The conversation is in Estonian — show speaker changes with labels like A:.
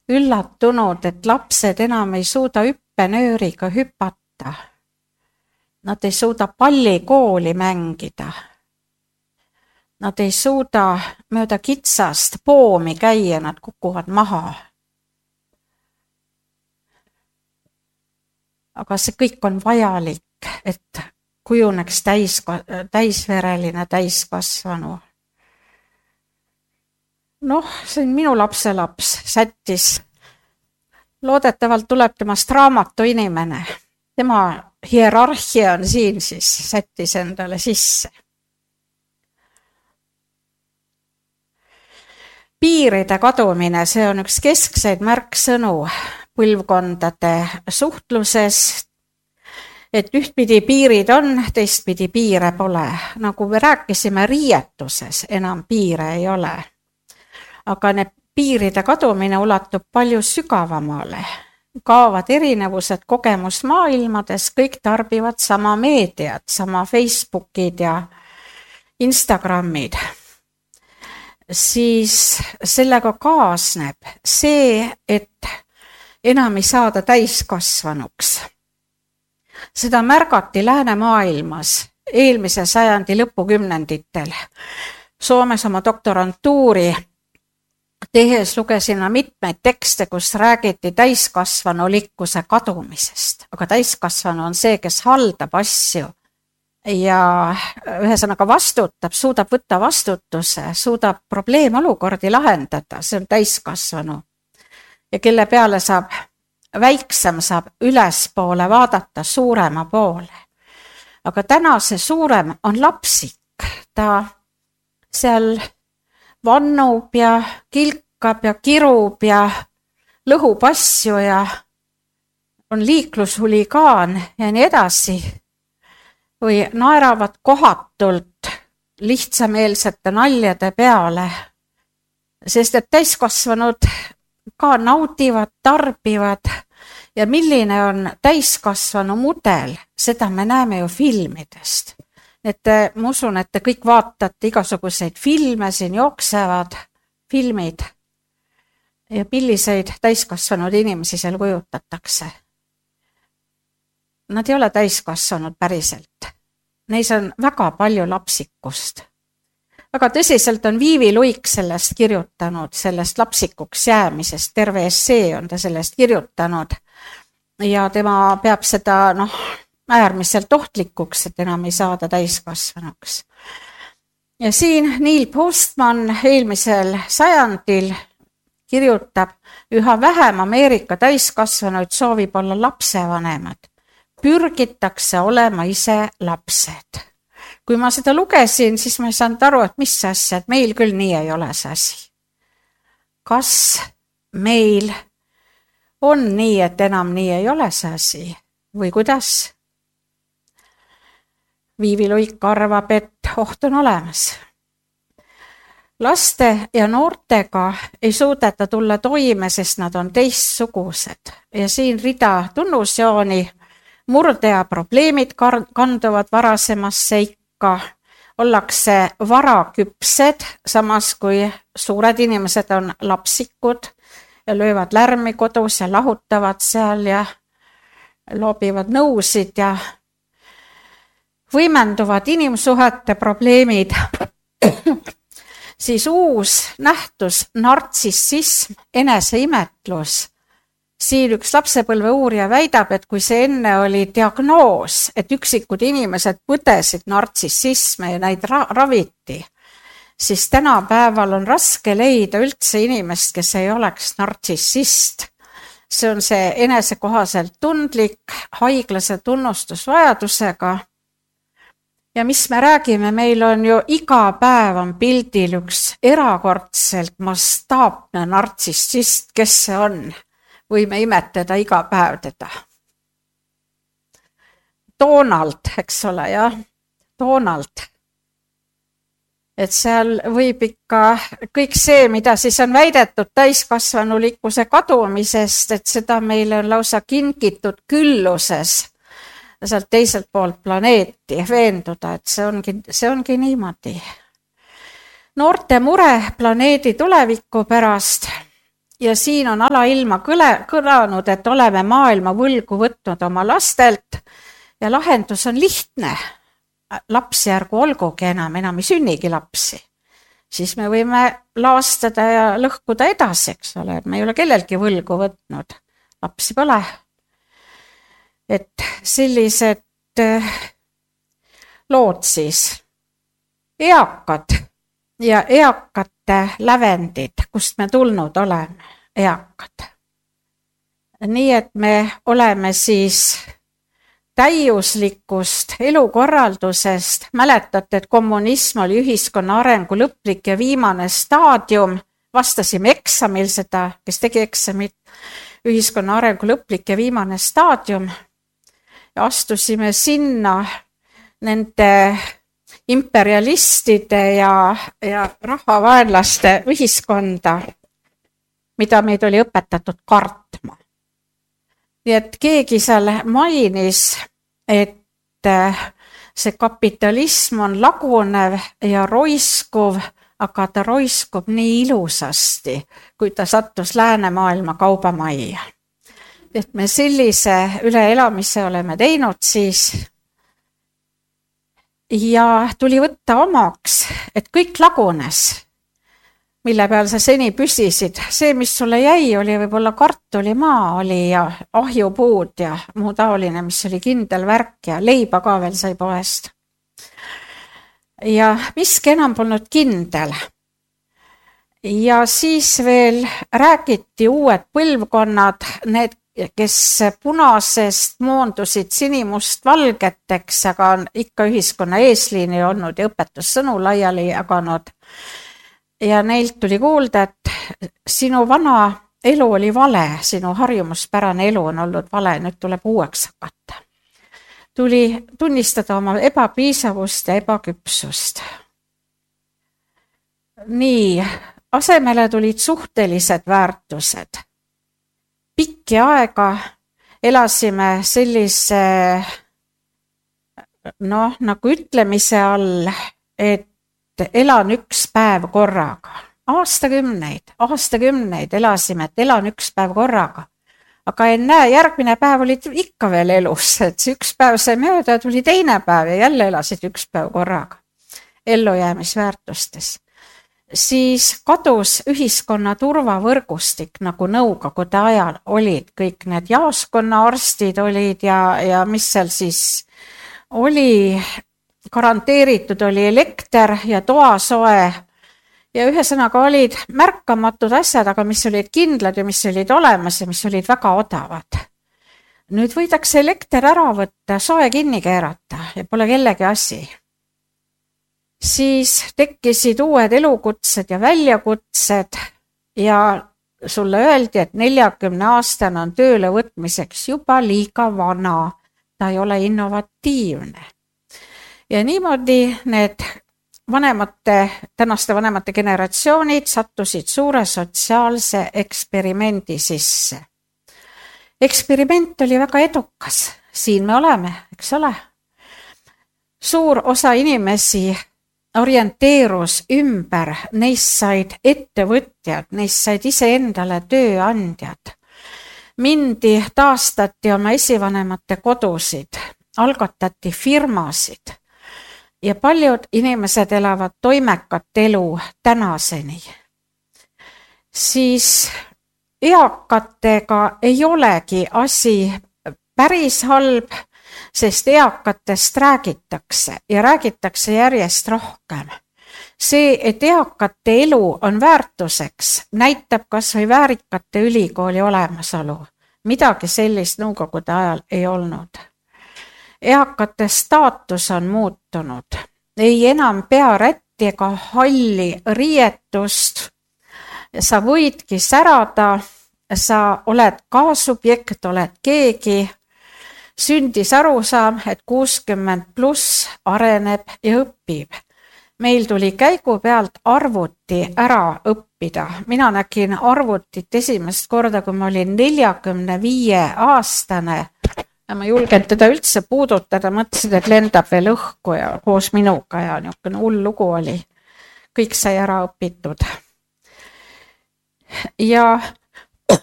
A: üllatunud, et lapsed enam ei suuda hüppenööriga hüpata. Nad ei suuda pallikooli mängida. Nad ei suuda mööda kitsast poomi käia, nad kukuvad maha. Aga see kõik on vajalik, et kujuneks täisvereline täiskasvanu. See on minu lapselaps, Sättis. Loodetavalt tuleb temast raamatuinimene. Tema hierarhia on siin siis, Sättis endale sisse. Piiride kadumine, see on üks keskseid märksõnu põlvkondade suhtluses, et ühtpidi piirid on, teistpidi piire pole. Nagu me rääkisime, riietuses enam piire ei ole. Aga need piiride kadumine ulatub palju sügavamale. Kaovad erinevused kogemusmaailmades, kõik tarbivad sama meediat, sama Facebookid ja Instagramid. Siis sellega kaasneb see, et enam ei saada täiskasvanuks. Seda märgati läänemaailmas eelmise sajandi lõpukümnenditel. Soomes oma doktorantuuri tehes lugesin mitmeid tekste, kus räägiti täiskasvanulikkuse kadumisest. Aga täiskasvanu on see, kes haldab asju ja ühesõnaga vastutab, suudab võtta vastutuse, suudab probleemolukordi lahendada, see on täiskasvanu. Ja kelle peale väiksem saab ülespoole vaadata suurema poole. Aga täna see suurem on lapsik. Ta seal vannub ja kilkab ja kirub ja lõhub asju ja on liiklushuligaan ja nii edasi. Või naeravad kohatult lihtsameelsete naljade peale, sest et täiskasvanud ka naudivad, tarbivad ja milline on täiskasvanu mudel, seda me näeme ju filmidest. Ma usun, et te kõik vaatate igasuguseid filme, siin jooksevad filmid ja milliseid täiskasvanud inimesi seal kujutatakse. Nad ei ole täiskasvanud päriselt. Neis on väga palju lapsikust. Väga tõsiselt on Viivi Luik sellest kirjutanud, sellest lapsikuks jäämisest, terve essee on ta sellest kirjutanud ja tema peab seda äärmiselt ohtlikuks, et enam ei saada täiskasvanuks. Ja siin Neil Postman eelmisel sajandil kirjutab, üha vähem Ameerika täiskasvanuid soovib olla lapsevanemad. Pürgitakse olema ise lapsed. Kui ma seda lugesin, siis ma ei saanud aru, et mis asja, et meil küll nii ei ole see asi. Kas meil on nii, et enam nii ei ole see asi või kuidas? Viivi Luik arvab, et oht on olemas. Laste ja noortega ei suudeta tulla toime, sest nad on teistsugused. Ja siin rida tunnusjooni, murde ja probleemid kanduvad varasemasse ikka, ollakse varaküpsed, samas kui suured inimesed on lapsikud ja löövad lärmi kodus ja lahutavad seal ja loobivad nõusid ja võimenduvad inimsuhete probleemid. Siis uus nähtus, nartsissism, eneseimetlus. Siin üks lapsepõlve uurija väidab, et kui see enne oli diagnoos, et üksikud inimesed põdesid nartsissisme ja neid raviti, siis tänapäeval on raske leida üldse inimest, kes ei oleks nartsissist. See on see enesekohaselt tundlik, haiglase tunnustusvajadusega. Ja mis me räägime, meil on ju iga päev on pildil üks erakordselt mastaapne nartsissist, kes see on. Võime imetleda iga päev teda. Donald, eks ole, jah, Donald. Et seal võib ikka kõik see, mida siis on väidetud täiskasvanulikkuse kadumisest, et seda meile on lausa kingitud külluses sealt teiselt poolt planeeti veenduda, et see ongi niimoodi. Noorte mure planeedi tuleviku pärast ja siin on alailma kõlanud, et oleme maailma võlgu võtnud oma lastelt ja lahendus on lihtne. Lapsi ärgu olgugi enam ei sünnigi lapsi. Siis me võime laastada ja lõhkuda edasi, eks ole, et me ei ole kellelgi võlgu võtnud. Lapsi pole. Et sellised lood siis. Eakad ja eakate lävendid, kust me tulnud oleme, eakad. Nii et me oleme siis täiuslikust elukorraldusest. Mäletate, et kommunism oli ühiskonna arengu lõplik ja viimane staadium. Vastasime eksamil seda, kes tegi eksamit, ühiskonna arengu lõplik ja viimane staadium. Ja astusime sinna nende imperialistide ja rahvavaenlaste ühiskonda, mida meid oli õpetatud kartma. Nii et keegi seal mainis, et see kapitalism on lagunev ja roiskuv, aga ta roiskub nii ilusasti, kui ta sattus läänemaailma kaubamajja. Et me sellise üleelamise oleme teinud siis ja tuli võtta omaks, et kõik lagunes, mille peal sa seni püsisid. See, mis sulle jäi, oli võib-olla kartulimaa oli ja ahjupuud ja muu taoline, mis oli kindel värk ja leiba ka veel sai poest. Ja miski enam polnud kindel. Ja siis veel räägiti uued põlvkonnad, need, kes punasest moondusid sinimust valgeteks, aga on ikka ühiskonna eesliini olnud ja õpetussõnu laiali jaganud. Ja neilt tuli kuulda, et sinu vana elu oli vale, sinu harjumuspärane elu on olnud vale, nüüd tuleb uueks hakata. Tuli tunnistada oma ebapiisavust ja ebaküpsust. Nii, asemele tulid suhtelised väärtused. Pikki aega elasime sellise, nagu ütlemise all, et elan üks päev korraga. Aastakümneid elasime, et elan üks päev korraga. Aga ennäe, järgmine päev olid ikka veel elus, et see üks päev sai mööda ja tuli teine päev ja jälle elasid üks päev korraga. Ellujäämisväärtustes. Siis kadus ühiskonna turvavõrgustik, nagu nõukogude ajal olid kõik need jaoskonnaarstid olid ja mis seal siis oli. Garanteeritud oli elekter ja toasoe ja ühesõnaga olid märkamatud asjad, aga mis olid kindlad ja mis olid olemas ja mis olid väga odavad. Nüüd võidakse elekter ära võtta, soe kinni keerata ja pole kellegi asi. Siis tekkisid uued elukutsed ja väljakutsed ja sulle öeldi, et 40-aastane on tööle võtmiseks juba liiga vana, ta ei ole innovatiivne. Ja niimoodi need tänaste vanemate generatsioonid sattusid suure sotsiaalse eksperimendi sisse. Eksperiment oli väga edukas. Siin me oleme, eks ole. Suur osa inimesi orienteerus ümber, neist said ettevõtjad, neist said iseendale tööandjad. Taastati oma esivanemate kodusid, algatati firmasid. Ja paljud inimesed elavad toimekat elu tänaseni. Siis eakatega ei olegi asi päris halb, sest eakatest räägitakse ja räägitakse järjest rohkem. See, et eakate elu on väärtuseks, näitab kas või väärikate ülikooli olemasolu. Midagi sellist nõukogude ajal ei olnud. Eakate staatus on muutunud. Ei enam pearätti ega halli riietust. Sa võidki särada, sa oled kaasubjekt, oled keegi. Sündis arusaam, et 60+ areneb ja õpib. Meil tuli käigu pealt arvuti ära õppida. Mina nägin arvutit esimest korda, kui ma olin 45-aastane. Ja ma julgen teda üldse puudutada, mõtlesin, et lendab veel õhku ja koos minuga ja niisugune hull lugu oli. Kõik sai ära õpitud. Ja